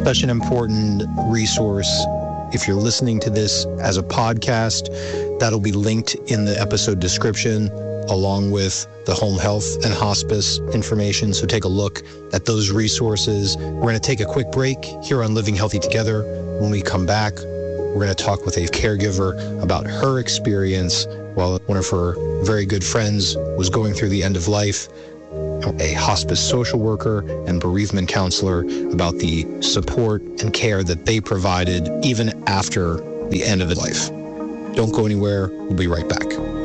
Such an important resource. If you're listening to this as a podcast, that'll be linked in the episode description, along with the home health and hospice information. So take a look at those resources. We're going to take a quick break here on Living Healthy Together. When we come back, we're going to talk with a caregiver about her experience while one of her very good friends was going through the end of life, a hospice social worker and bereavement counselor, about the support and care that they provided even after the end of his life. Don't go anywhere. We'll be right back.